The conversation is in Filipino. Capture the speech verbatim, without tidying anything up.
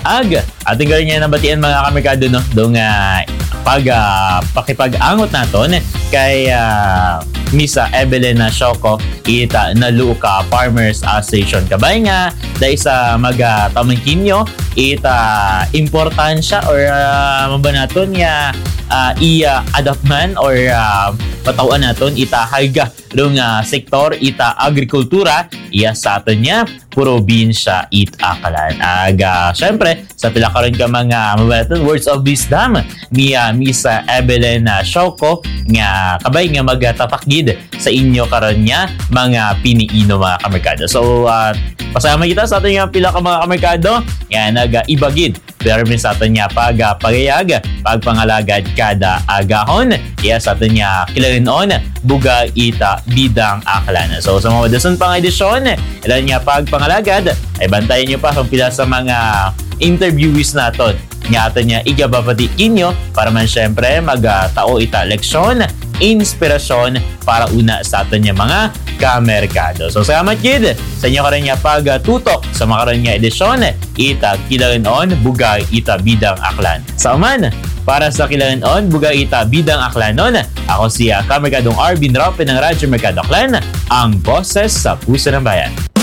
Ag, ating galing niya nabatian mga kamerkado no, doon nga pag uh, pakipag-angot naton kay uh, Misa Evelyn Shoko ita na Luka Farmers Association kabay nga dahil sa mag-tamangkinyo ita importansya or uh, mabanaton nga uh, i-adapt man or uh, patawan naton ita haiga rung uh, sektor ita agrikultura iya sa aton niya probinsya it akalan. Aga, syempre, sa pila karon ka mga mabanaton words of wisdom ni uh, Misa Evelyn Shoko nga kabay nga magtatakgid sa inyo karon niya mga piniino mga kamerkado. So, uh, pasama kita sa aton nga pila ka mga kamerkado nga nag-ibagid pero min sa aton niya pag uh, pagayag pagpangalagad kada agahon iya sa aton niya kilalinon buga ita bidang aklan. So sa mga dason pang edisyon ilan niya pagpangalagad ay bantayan niyo pa kung pila sa mga interviewees naton nga aton niya igababati inyo para man syempre magtao ita leksyon inspirasyon para una sa aton niya mga kamerkado. So salamat kid sa inyo karon niya pagtutok sa mga karon niya edisyon ita kilalinon buga ita bidang aklan. Sa uman para sa kilalanon, buga ita bidang aklanon. Ako siya Kamerkadong Arvin Rope ng Radyo Merkado Aklan, ang boses sa puso ng bayan.